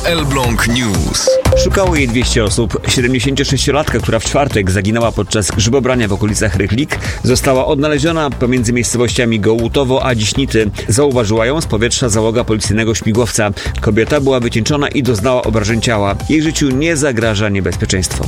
Elbląg News. Szukało jej 200 osób. 76-latka, która w czwartek zaginęła podczas grzybobrania w okolicach Rychlik, została odnaleziona pomiędzy miejscowościami Gołutowo a Dziśnity. Zauważyła ją z powietrza załoga policyjnego śmigłowca. Kobieta była wycieńczona i doznała obrażeń ciała. Jej życiu nie zagraża niebezpieczeństwo.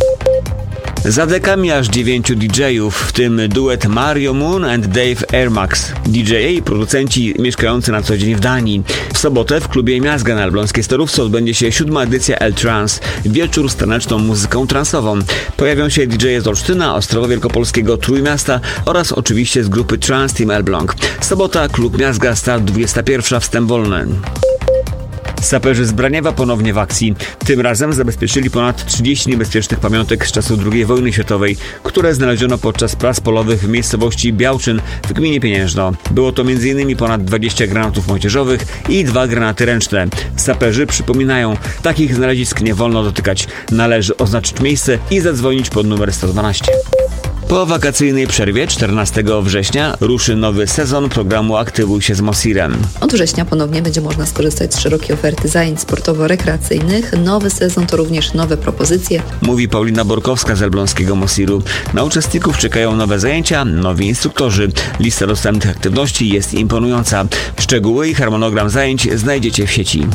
Za dekami aż 9 DJ-ów, w tym duet Mario Moon and Dave Airmax. DJ-e i producenci mieszkający na co dzień w Danii. W sobotę w klubie Miazga na elbląskiej Starówce odbędzie się 7. edycja L-Trans, wieczór z taneczną muzyką transową. Pojawią się DJ-e z Olsztyna, Ostrowa Wielkopolskiego, Trójmiasta oraz oczywiście z grupy Trans Team Elbląg. Sobota, klub Miazga, start 21, wstęp wolny. Saperzy z Braniewa ponownie w akcji. Tym razem zabezpieczyli ponad 30 niebezpiecznych pamiątek z czasów II wojny światowej, które znaleziono podczas prac polowych w miejscowości Białczyn w gminie Pieniężno. Było to m.in. ponad 20 granatów moździerzowych i 2 granaty ręczne. Saperzy przypominają, takich znalezisk nie wolno dotykać. Należy oznaczyć miejsce i zadzwonić pod numer 112. Po wakacyjnej przerwie 14 września ruszy nowy sezon programu Aktywuj się z Mosirem. Od września ponownie będzie można skorzystać z szerokiej oferty zajęć sportowo-rekreacyjnych. Nowy sezon to również nowe propozycje, mówi Paulina Borkowska z elbląskiego Mosiru. Na uczestników czekają nowe zajęcia, nowi instruktorzy. Lista dostępnych aktywności jest imponująca. Szczegóły i harmonogram zajęć znajdziecie w sieci.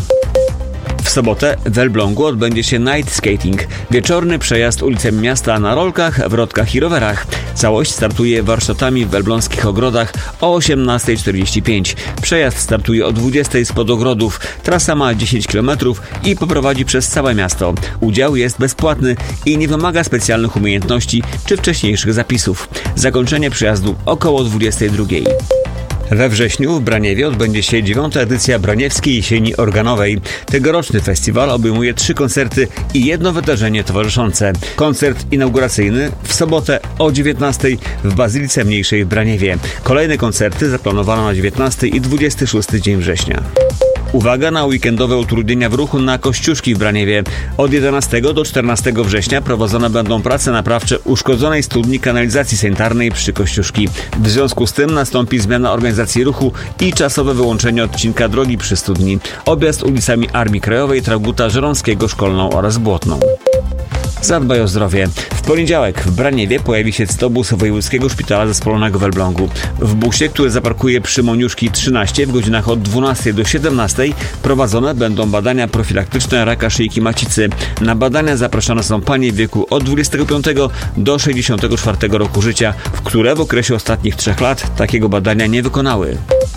W sobotę w Elblągu odbędzie się night skating, wieczorny przejazd ulicami miasta na rolkach, wrotkach i rowerach. Całość startuje warsztatami w elbląskich ogrodach o 18:45. Przejazd startuje o 20:00 spod ogrodów. Trasa ma 10 km i poprowadzi przez całe miasto. Udział jest bezpłatny i nie wymaga specjalnych umiejętności czy wcześniejszych zapisów. Zakończenie przejazdu około 22:00. We wrześniu w Braniewie odbędzie się 9. edycja Braniewskiej Jesieni Organowej. Tegoroczny festiwal obejmuje 3 koncerty i jedno wydarzenie towarzyszące. Koncert inauguracyjny w sobotę o 19:00 w Bazylice Mniejszej w Braniewie. Kolejne koncerty zaplanowano na 19 i 26 dzień września. Uwaga na weekendowe utrudnienia w ruchu na Kościuszki w Braniewie. Od 11 do 14 września prowadzone będą prace naprawcze uszkodzonej studni kanalizacji sanitarnej przy Kościuszki. W związku z tym nastąpi zmiana organizacji ruchu i czasowe wyłączenie odcinka drogi przy studni. Objazd ulicami Armii Krajowej, Traugutta, Żeromskiego, Szkolną oraz Błotną. Zadbaj o zdrowie. W poniedziałek w Braniewie pojawi się ctobus Wojewódzkiego Szpitala Zespolonego w Elblągu. W busie, który zaparkuje przy Moniuszki 13 w godzinach od 12 do 17 prowadzone będą badania profilaktyczne raka szyjki macicy. Na badania zapraszane są panie w wieku od 25 do 64 roku życia, które w okresie ostatnich 3 lat takiego badania nie wykonały.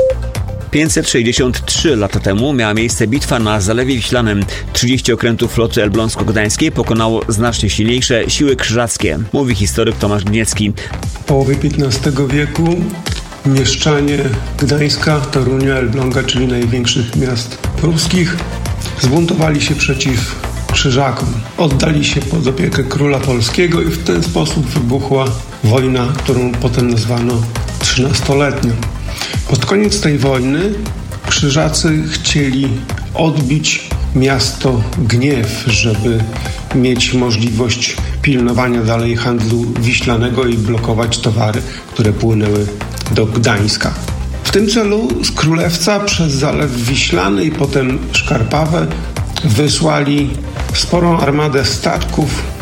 563 lata temu miała miejsce bitwa na Zalewie Wiślanym. 30 okrętów floty elbląsko-gdańskiej pokonało znacznie silniejsze siły krzyżackie, mówi historyk Tomasz Gniecki. W połowie XV wieku mieszczanie Gdańska, Torunia, Elbląga, czyli największych miast pruskich, zbuntowali się przeciw krzyżakom. Oddali się pod opiekę króla polskiego i w ten sposób wybuchła wojna, którą potem nazwano 13-letnią. Pod koniec tej wojny krzyżacy chcieli odbić miasto Gniew, żeby mieć możliwość pilnowania dalej handlu wiślanego i blokować towary, które płynęły do Gdańska. W tym celu z Królewca przez Zalew Wiślany i potem Szkarpawę wysłali sporą armadę statków